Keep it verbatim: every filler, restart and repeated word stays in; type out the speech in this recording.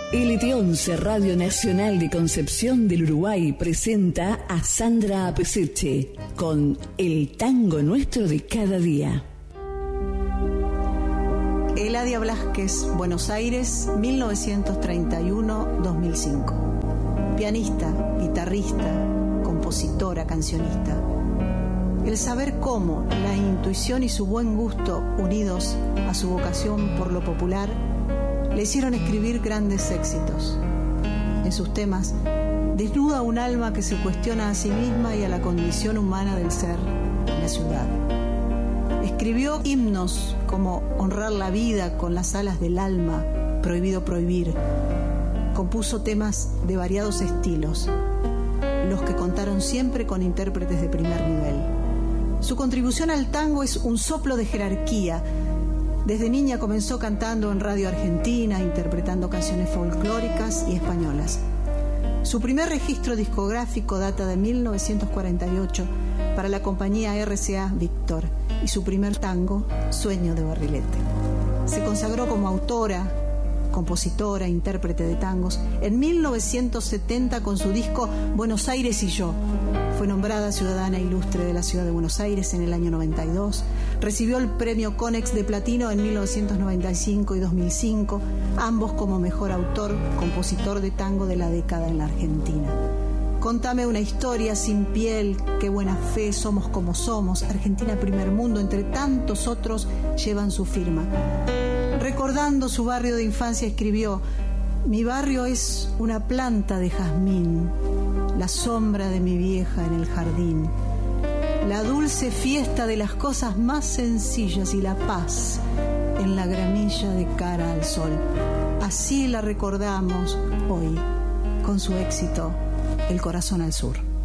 L T once Radio Nacional de Concepción del Uruguay presenta a Sandra Apeseche con El Tango Nuestro de Cada Día. Eladia Blasquez, Buenos Aires, mil novecientos treinta y uno a dos mil cinco. Pianista, guitarrista, compositora, cancionista. El saber cómo la intuición y su buen gusto, unidos a su vocación por lo popular, le hicieron escribir grandes éxitos. En sus temas, desnuda un alma que se cuestiona a sí misma y a la condición humana del ser en la ciudad. Escribió himnos como Honrar la vida con las alas del alma, Prohibido prohibir. Compuso temas de variados estilos, los que contaron siempre con intérpretes de primer nivel. Su contribución al tango es un soplo de jerarquía. Desde niña comenzó cantando en Radio Argentina, interpretando canciones folclóricas y españolas. Su primer registro discográfico data de mil novecientos cuarenta y ocho para la compañía R C A Víctor y su primer tango, Sueño de Barrilete. Se consagró como autora, compositora, intérprete de tangos en mil novecientos setenta con su disco Buenos Aires y yo. Fue nombrada ciudadana ilustre de la ciudad de Buenos Aires en el año noventa y dos. Recibió el premio Conex de Platino en mil novecientos noventa y cinco y dos mil cinco, ambos como mejor autor, compositor de tango de la década en la Argentina. Contame una historia sin piel, qué buena fe, somos como somos, Argentina primer mundo, entre tantos otros llevan su firma. Recordando su barrio de infancia escribió: mi barrio es una planta de jazmín, la sombra de mi vieja en el jardín, la dulce fiesta de las cosas más sencillas y la paz en la gramilla de cara al sol. Así la recordamos hoy, con su éxito, El corazón al sur.